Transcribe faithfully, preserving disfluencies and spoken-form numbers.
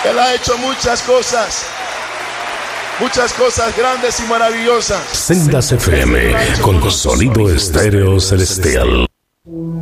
Él ha hecho muchas cosas, muchas cosas grandes y maravillosas. Sendas F M, con sonido estéreo celestial.